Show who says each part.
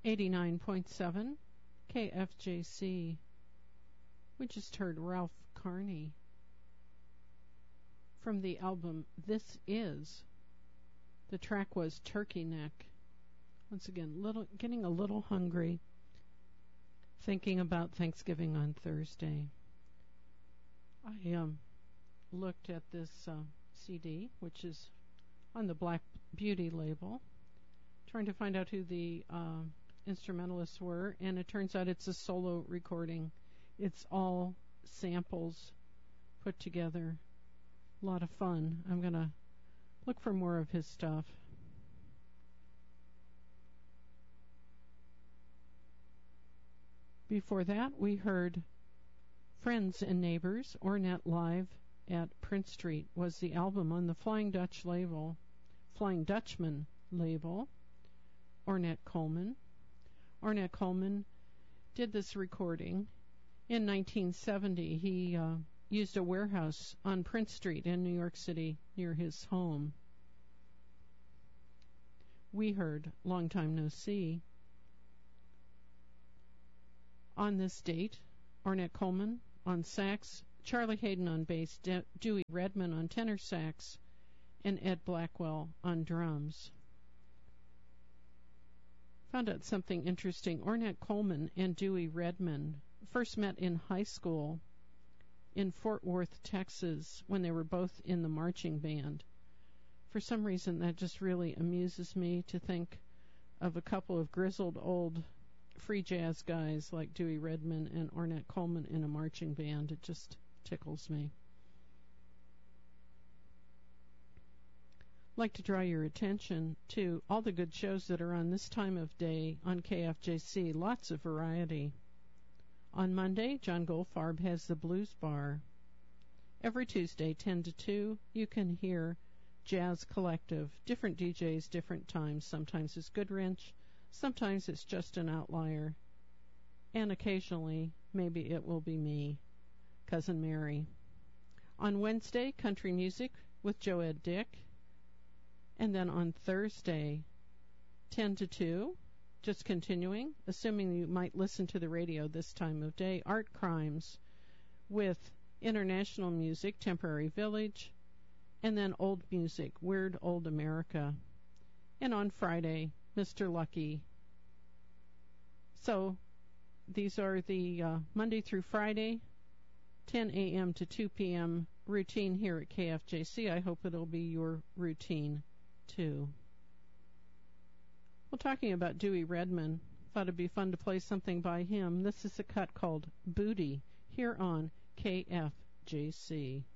Speaker 1: 89.7 KFJC. We just heard Ralph Carney from the album This Is. The track was Turkey Neck. Once again, getting a little hungry, thinking about Thanksgiving on Thursday. I looked at this CD, which is on the Black Beauty label, trying to find out who the instrumentalists were, and it turns out it's a solo recording. It's all samples put together. A lot of fun. I'm going to look for more of his stuff. Before that, we heard Friends and Neighbors, Ornette Live at Prince Street was the album on the Flying Dutchman label. Ornette Coleman. Ornette Coleman did this recording in 1970. He used a warehouse on Prince Street in New York City near his home. We heard Long Time No See. On this date, Ornette Coleman on sax, Charlie Hayden on bass, Dewey Redman on tenor sax, and Ed Blackwell on drums. Found out something interesting. Ornette Coleman and Dewey Redman first met in high school in Fort Worth, Texas, when they were both in the marching band. For some reason, that just really amuses me to think of a couple of grizzled old free jazz guys like Dewey Redman and Ornette Coleman in a marching band. It just tickles me. I'd like to draw your attention to all the good shows that are on this time of day on KFJC. Lots of variety. On Monday, John Goldfarb has the Blues Bar. Every Tuesday, 10 to 2, you can hear Jazz Collective. Different DJs, different times. Sometimes it's Goodwrench. Sometimes it's just an outlier. And occasionally, maybe it will be me, Cousin Mary. On Wednesday, country music with Joed Dick. And then on Thursday, 10 to 2, just continuing, assuming you might listen to the radio this time of day, Art Crimes with international music, Temporary Village, and then old music, Weird Old America. And on Friday, Mr. Lucky. So these are the Monday through Friday, 10 a.m. to 2 p.m. routine here at KFJC. I hope it'll be your routine too. Well, talking about Dewey Redman, thought it'd be fun to play something by him. This is a cut called Booty here on KFJC.